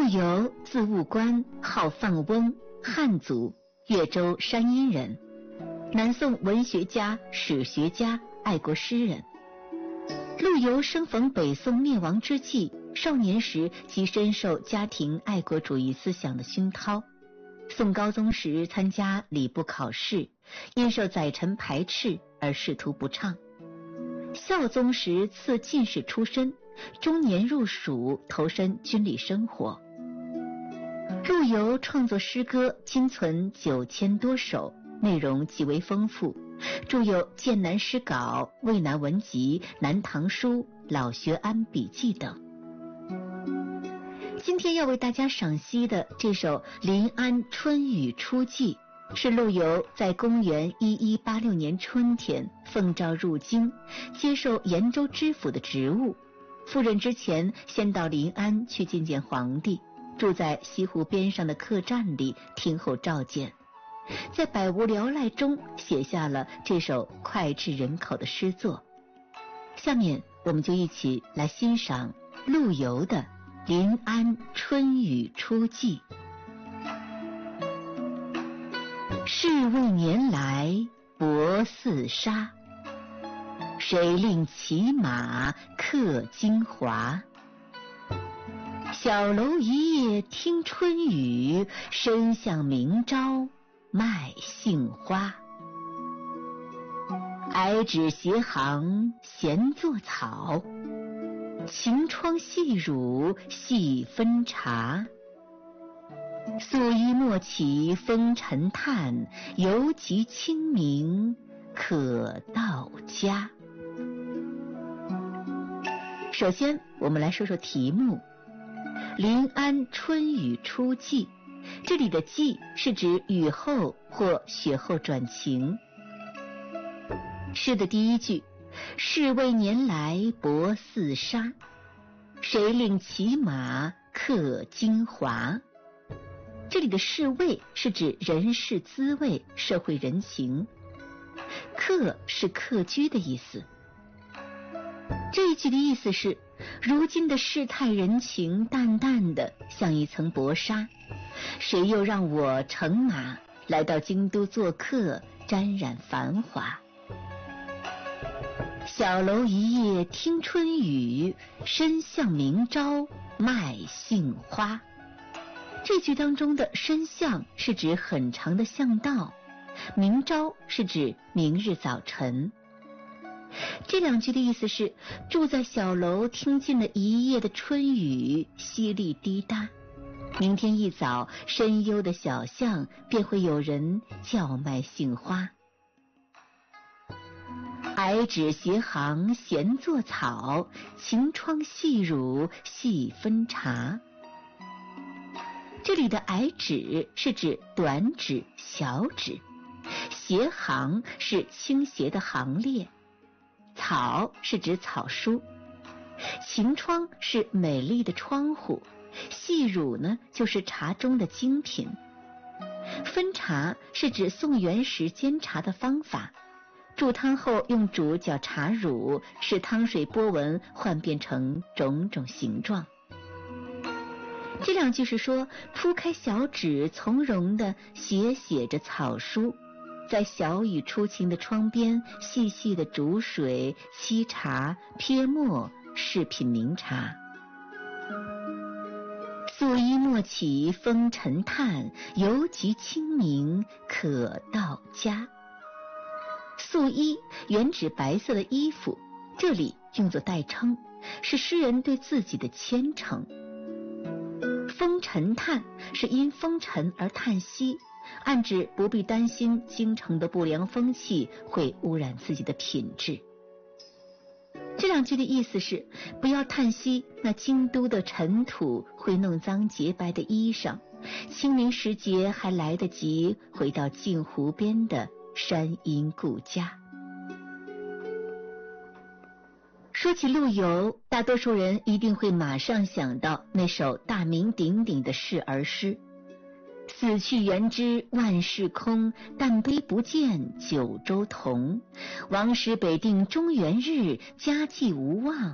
游，字务观，号放翁，汉族，越州山阴人，南宋文学家、史学家、爱国诗人。陆游生逢北宋灭亡之际，少年时即深受家庭爱国主义思想的熏陶。宋高宗时参加礼部考试，因受宰臣排斥而仕途不畅。孝宗时赐进士出身，中年入蜀，投身军旅生活。陆游创作诗歌今存9000多首，内容极为丰富，著有《剑南诗稿》《渭南文集》《南唐书》《老学庵笔记》等。今天要为大家赏析的这首《临安春雨初霁》，是陆游在公元1186年春天奉诏入京，接受延州知府的职务。赴任之前，先到临安去见见皇帝，住在西湖边上的客栈里听候召见。在百无聊赖中写下了这首脍炙人口的诗作。下面我们就一起来欣赏陆游的《临安春雨初霁》。是为年来薄似纱，谁令骑马客京华？小楼一夜听春雨，深巷明朝卖杏花。矮纸斜行闲作草，晴窗细乳细分茶。素衣莫起风尘叹，犹及清明可到家。首先我们来说说题目，临安春雨初霁。这里的霁是指雨后或雪后转晴。诗的第一句，是为年来薄似纱，谁令骑马客京华。这里的士味是指人事滋味、社会人情，客是客居的意思。这一句的意思是，如今的世态人情淡淡的像一层薄纱，谁又让我乘马来到京都做客，沾染繁华。小楼一夜听春雨，深巷明朝卖杏花。这句当中的深巷是指很长的巷道，明朝是指明日早晨。这两句的意思是，住在小楼听尽了一夜的春雨，淅沥滴答，明天一早深幽的小巷便会有人叫卖杏花。矮纸斜行闲作草，晴窗细乳细分茶。这里的矮纸是指短指、小指，斜行是倾斜的行列，草是指草书，晴窗是美丽的窗户，细乳呢就是茶中的精品。分茶是指宋元时煎茶的方法，煮汤后用煮搅茶乳，使汤水波纹幻变成种种形状。这两句是说，铺开小纸，从容地写着草书，在小雨初晴的窗边，细细的煮水、沏茶、撇沫，试品茗茶。素衣莫起风尘叹，犹及清明可到家。素衣原指白色的衣服，这里用作代称，是诗人对自己的谦称。风尘叹是因风尘而叹息，暗指不必担心京城的不良风气会污染自己的品质。这两句的意思是，不要叹息那京都的尘土会弄脏洁白的衣裳，清明时节还来得及回到镜湖边的山阴故家。说起陆游，大多数人一定会马上想到那首大名鼎鼎的示儿诗：死去元知万事空，但悲不见九州同。王师北定中原日，家祭无忘